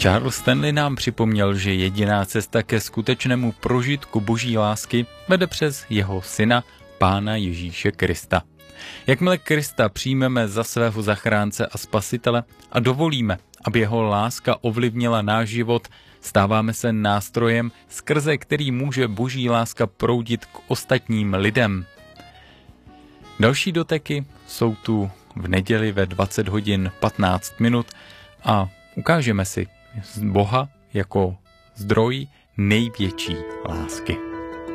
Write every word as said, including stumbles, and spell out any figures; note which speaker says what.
Speaker 1: Charles Stanley nám připomněl, že jediná cesta ke skutečnému prožitku boží lásky vede přes jeho syna, Pána Ježíše Krista. Jakmile Krista přijmeme za svého zachránce a spasitele a dovolíme, aby jeho láska ovlivnila náš život, stáváme se nástrojem, skrze který může boží láska proudit k ostatním lidem. Další doteky jsou tu v neděli ve dvacet hodin patnáct minut a ukážeme si Boha jako zdroj největší lásky.